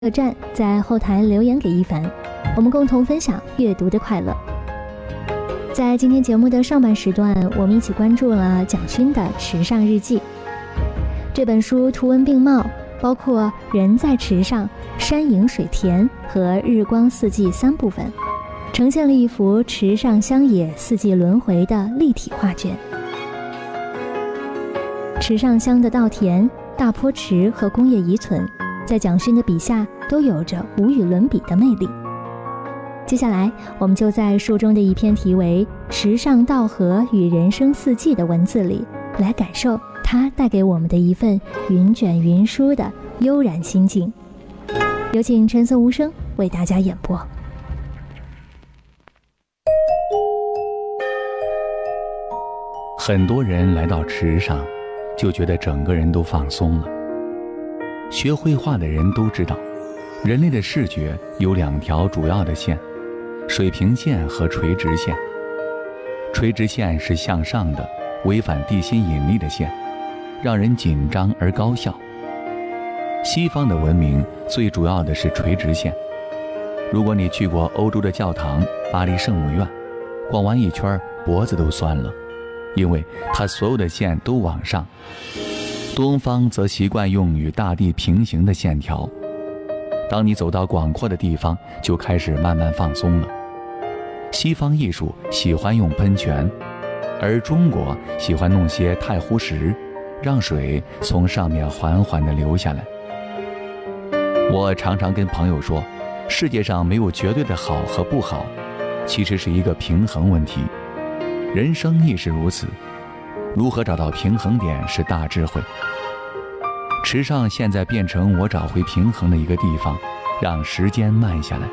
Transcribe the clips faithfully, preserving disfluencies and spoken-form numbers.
客栈在后台留言给一凡，我们共同分享阅读的快乐。在今天节目的上半时段，我们一起关注了蒋勋的《池上日记》这本书，图文并茂，包括人在池上、山影水田和日光四季三部分，呈现了一幅池上乡野四季轮回的立体画卷。池上乡的稻田、大坡池和工业遗存，在蒋勋的笔下都有着无与伦比的魅力。接下来，我们就在书中的一篇题为《池上稻荷与人生四季》的文字里，来感受它带给我们的一份云卷云舒的悠然心境。有请陈色无声为大家演播。 很多人来到池上，就觉得整个人都放松了。学绘画的人都知道，人类的视觉有两条主要的线，水平线和垂直线。垂直线是向上的，违反地心引力的线，让人紧张而高效。西方的文明最主要的是垂直线。如果你去过欧洲的教堂巴黎圣母院，逛完一圈脖子都酸了，因为它所有的线都往上。东方则习惯用与大地平行的线条。当你走到广阔的地方，就开始慢慢放松了。西方艺术喜欢用喷泉，而中国喜欢弄些太湖石，让水从上面缓缓地流下来。我常常跟朋友说，世界上没有绝对的好和不好，其实是一个平衡问题。人生亦是如此，如何找到平衡点是大智慧。池上现在变成我找回平衡的一个地方，让时间慢下来。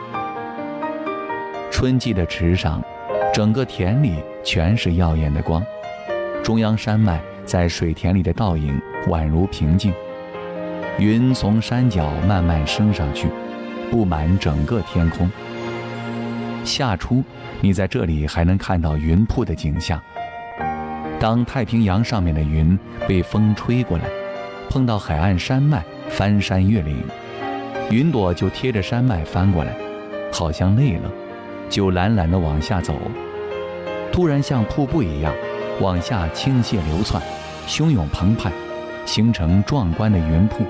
春季的池上，整个田里全是耀眼的光，中央山脉在水田里的倒影宛如平静，云从山脚慢慢升上去，布满整个天空。夏初，你在这里还能看到云瀑的景象。当太平洋上面的云被风吹过来，碰到海岸山脉，翻山越岭，云朵就贴着山脉翻过来，好像累了，就懒懒地往下走，突然像瀑布一样往下倾泻流窜，汹涌澎湃，形成壮观的云瀑。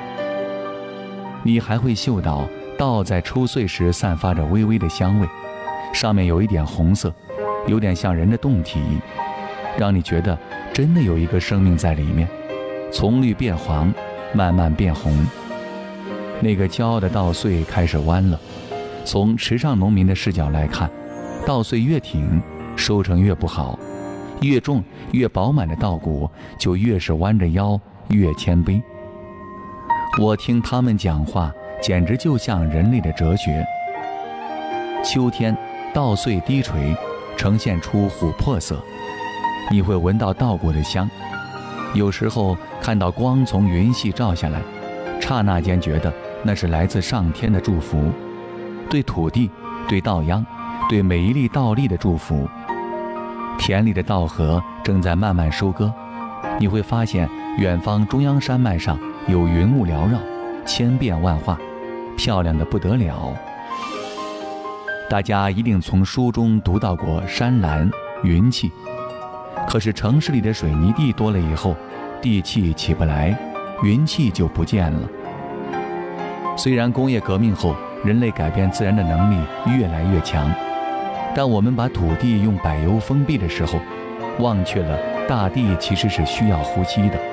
你还会嗅到稻在抽穗时散发着微微的香味，上面有一点红色，有点像人的胴体，让你觉得真的有一个生命在里面，从绿变黄，慢慢变红。那个骄傲的稻穗开始弯了。从池上农民的视角来看，稻穗越挺，收成越不好，越重越饱满的稻谷就越是弯着腰，越谦卑。我听他们讲话，简直就像人类的哲学。秋天，稻穗低垂，呈现出琥珀色，你会闻到稻谷的香。有时候看到光从云隙照下来，刹那间觉得那是来自上天的祝福，对土地，对稻秧，对每一粒稻粒的祝福。田里的稻禾正在慢慢收割，你会发现远方中央山脉上有云雾缭绕，千变万化，漂亮得不得了。大家一定从书中读到过山岚、云气，可是城市里的水泥地多了以后，地气起不来，云气就不见了。虽然工业革命后人类改变自然的能力越来越强，但我们把土地用柏油封闭的时候，忘却了大地其实是需要呼吸的。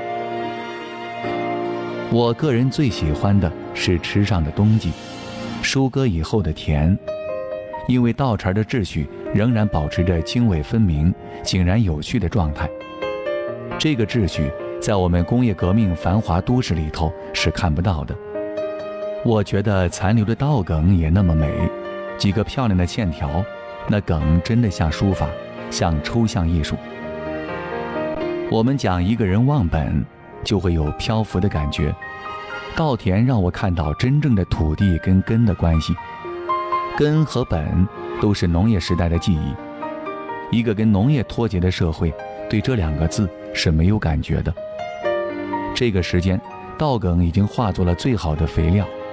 我个人最喜欢的是池上的冬季，收割以后的田，因为稻茬的秩序仍然保持着经纬分明、井然有序的状态。这个秩序在我们工业革命繁华都市里头是看不到的。我觉得残留的稻梗也那么美，几个漂亮的线条，那梗真的像书法，像抽象艺术。我们讲一个人忘本，就会有漂浮的感觉。稻田让我看到真正的土地跟根的关系，根和本都是农业时代的记忆。一个跟农业脱节的社会，对这两个字是没有感觉的。这个时间，稻梗已经化作了最好的肥料，